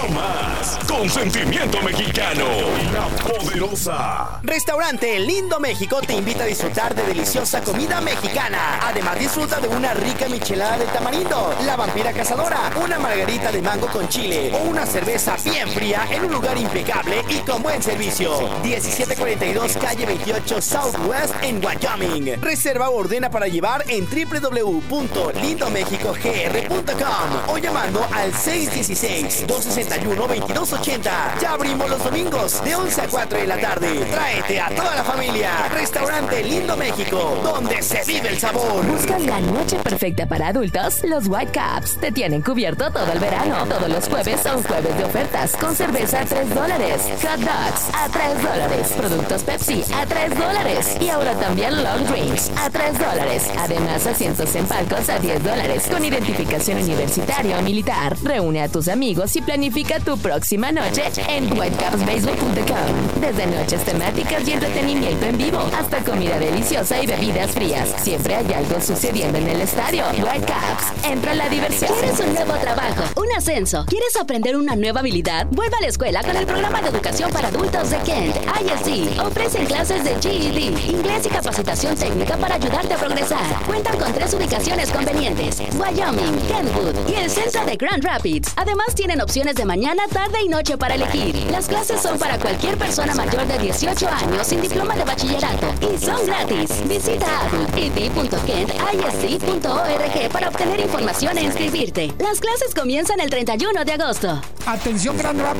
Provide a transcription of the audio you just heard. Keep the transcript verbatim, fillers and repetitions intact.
mucho más. Consentimiento Mexicano, La Poderosa. Restaurante Lindo México te invita a disfrutar de deliciosa comida mexicana. Además, disfruta de una rica michelada de tamarindo, la vampira cazadora, una margarita de mango con chile o una cerveza bien fría en un lugar impecable y con buen servicio. diecisiete cuarenta y dos calle veintiocho Southwest en Wyoming. Reserva o ordena para llevar en doble u doble u doble u punto lindo mexico g r punto com o llamando al seis uno seis, dos seis uno, dos dos ocho cero. Ya abrimos los domingos de once a cuatro de la tarde. Tráete a toda la familia. Restaurante Lindo México, donde se vive el sabor. ¿Buscas la noche perfecta para adultos? Los Whitecaps te tienen cubierto todo el verano. Todos los jueves son jueves de ofertas con cerveza a tres dólares, hot dogs a tres dólares, productos Pepsi a tres dólares y ahora también long drinks a tres dólares. Además, asientos en palcos a diez dólares con identificación universitaria o militar. Reúne a tus amigos y planifica tu próxima noche en whitecaps baseball punto com. Desde noches temáticas y entretenimiento en vivo hasta comida deliciosa y bebidas frías. Siempre hay algo sucediendo en el estadio. Whitecaps, entra la diversión. ¿Quieres un nuevo trabajo? ¿Un ascenso? ¿Quieres aprender una nueva habilidad? Vuelve a la escuela con el programa de educación para adultos de Kent. I S D ofrecen clases de G E D, inglés y capacitación técnica para ayudarte a progresar. Cuentan con tres ubicaciones convenientes: Wyoming, Kentwood y el centro de Grand Rapids. Además, tienen opciones de mañana, tarde y noche para elegir. Las clases son para cualquier persona mayor de dieciocho años sin diploma de bachillerato y son gratis. Visita e d punto kent i s d punto org para obtener información e inscribirte. Las clases comienzan el treinta y uno de agosto. Atención Grand Rapids